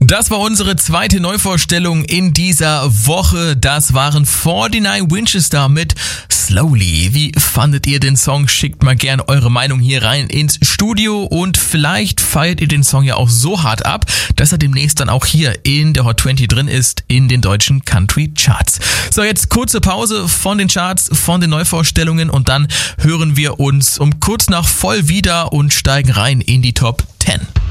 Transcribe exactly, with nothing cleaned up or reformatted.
Das war unsere zweite Neuvorstellung in dieser Woche. Das waren neunundvierzig Winchester mit Slowly. Wie fandet ihr den Song? Schickt mal gerne eure Meinung hier rein ins Studio und vielleicht feiert ihr den Song ja auch so hart ab, dass er demnächst dann auch hier in der Hot zwanzig drin ist in den deutschen Country Charts. So, jetzt kurze Pause von den Charts, von den Neuvorstellungen und dann hören wir uns um kurz nach voll wieder und steigen rein in die Top zehn.